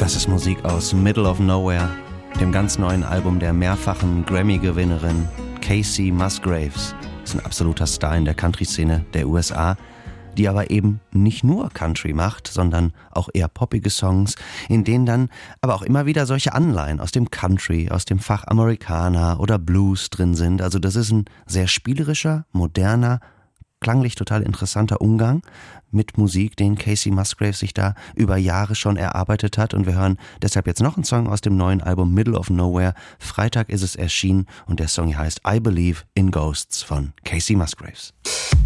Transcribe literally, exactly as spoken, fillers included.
Das ist Musik aus Middle of Nowhere, dem ganz neuen Album der mehrfachen Grammy-Gewinnerin Kacey Musgraves. Ist ein absoluter Star in der Country-Szene der U S A, die aber eben nicht nur Country macht, sondern auch eher poppige Songs, in denen dann aber auch immer wieder solche Anleihen aus dem Country, aus dem Fach Americana oder Blues drin sind. Also das ist ein sehr spielerischer, moderner, klanglich total interessanter Umgang mit Musik, den Kacey Musgraves sich da über Jahre schon erarbeitet hat. Und wir hören deshalb jetzt noch einen Song aus dem neuen Album Middle of Nowhere. Freitag ist es erschienen und der Song hier heißt I Believe in Ghosts von Kacey Musgraves.